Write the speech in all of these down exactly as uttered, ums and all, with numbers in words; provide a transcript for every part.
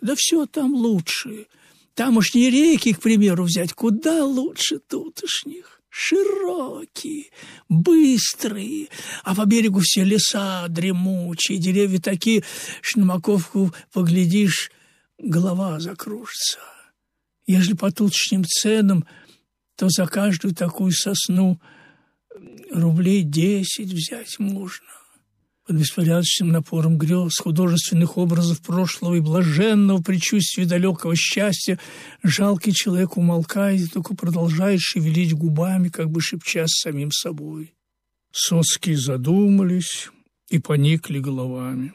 Да все там лучше. Тамошние реки, к примеру, взять, куда лучше тутошних. Широкие, быстрые, а по берегу все леса дремучие, деревья такие, что на маковку поглядишь, голова закружится. Ежели по тутошним ценам, то за каждую такую сосну рублей десять взять можно. Под беспорядочным напором грез, художественных образов прошлого и блаженного предчувствия далекого счастья жалкий человек умолкает и только продолжает шевелить губами, как бы шепча с самим собой. Соцкие задумались и поникли головами.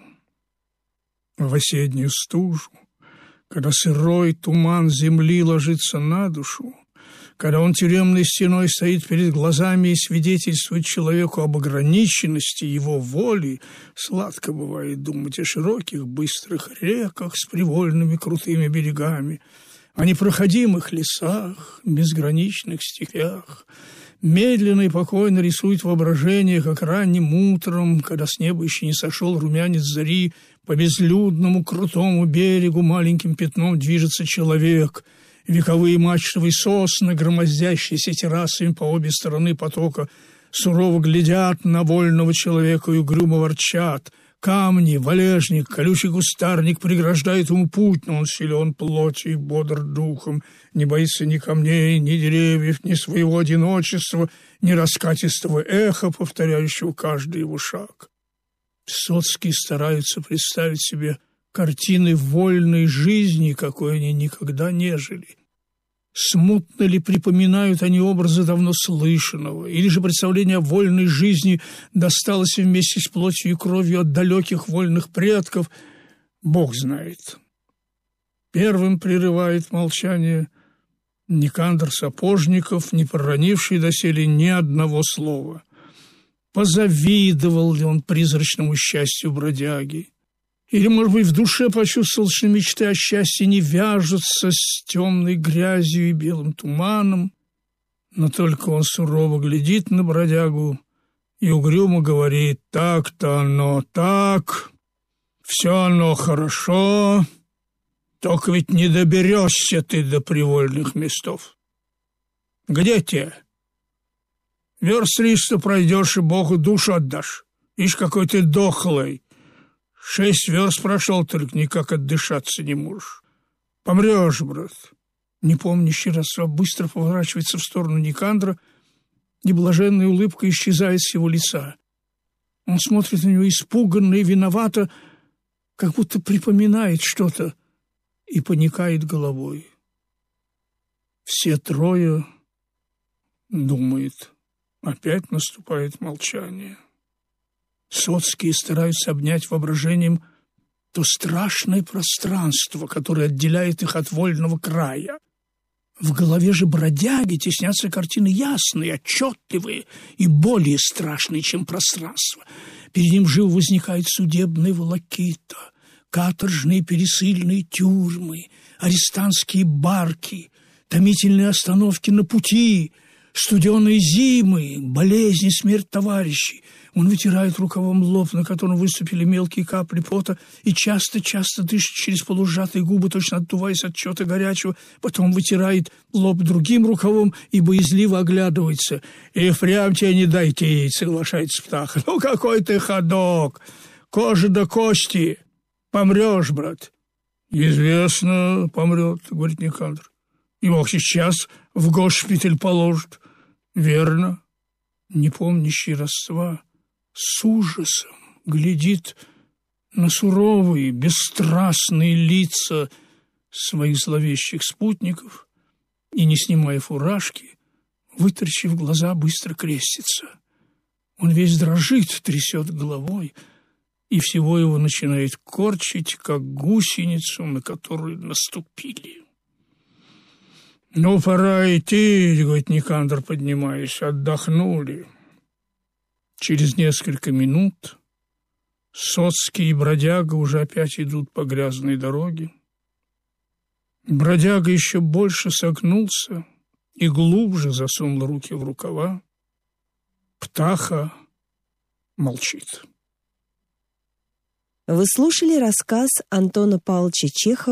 В осеннюю стужу, когда сырой туман земли ложится на душу, когда он тюремной стеной стоит перед глазами и свидетельствует человеку об ограниченности его воли, сладко бывает думать о широких быстрых реках с привольными крутыми берегами, о непроходимых лесах, безграничных степях. Медленно и покойно рисует воображение, как ранним утром, когда с неба еще не сошел румянец зари, по безлюдному крутому берегу маленьким пятном движется человек. Вековые мачтовые сосны, громоздящиеся террасами по обе стороны потока, сурово глядят на вольного человека и угрюмо ворчат. Камни, валежник, колючий кустарник преграждают ему путь, но он силен плотью и бодр духом, не боится ни камней, ни деревьев, ни своего одиночества, ни раскатистого эха, повторяющего каждый его шаг. Соцкие стараются представить себе картины вольной жизни, какой они никогда не жили. Смутно ли припоминают они образы давно слышанного, или же представление о вольной жизни досталось вместе с плотью и кровью от далеких вольных предков, Бог знает. Первым прерывает молчание Никандр Сапожников, не проронивший доселе ни одного слова. Позавидовал ли он призрачному счастью бродяги? Или, может быть, в душе почувствовал, что мечты о счастье не вяжутся с темной грязью и белым туманом, но только он сурово глядит на бродягу и угрюмо говорит: «Так-то оно так, все оно хорошо, только ведь не доберешься ты до привольных местов. Где те? Верст триста пройдешь и Богу душу отдашь. Ишь, какой ты дохлый. Шесть верст прошел, только никак отдышаться не можешь. Помрешь, брат». Непомнящий Ростов быстро поворачивается в сторону Никандра, и блаженная улыбка исчезает с его лица. Он смотрит на него испуганно и виновато, как будто припоминает что-то, и поникает головой. Все трое думают. Опять наступает молчание. Соцкие стараются обнять воображением то страшное пространство, которое отделяет их от вольного края. В голове же бродяги теснятся картины ясные, отчетливые и более страшные, чем пространство. Перед ним живо возникает судебная волокита, каторжные пересыльные тюрьмы, арестантские барки, томительные остановки на пути, студеные зимы, болезни, смерть товарищей. Он вытирает рукавом лоб, на котором выступили мелкие капли пота, и часто-часто дышит через полусжатые губы, точно отдуваясь от чего-то горячего. Потом вытирает лоб другим рукавом и боязливо оглядывается. «И впрямь тебе не дайте, — соглашается Птаха. — Ну какой ты ходок! Кожа до кости! Помрешь, брат!» «Известно, помрет, — говорит Никандр. — Его сейчас в госпиталь положат». «Верно». Непомнящий родства с ужасом глядит на суровые, бесстрастные лица своих зловещих спутников и, не снимая фуражки, вытаращив глаза, быстро крестится. Он весь дрожит, трясет головой, и всего его начинает корчить, как гусеницу, на которую наступили. «Ну, пора идти, — говорит Никандр, поднимаясь, — отдохнули». Через несколько минут Соцкий и бродяга уже опять идут по грязной дороге. Бродяга еще больше согнулся и глубже засунул руки в рукава. Птаха молчит. Вы слушали рассказ Антона Павловича Чехова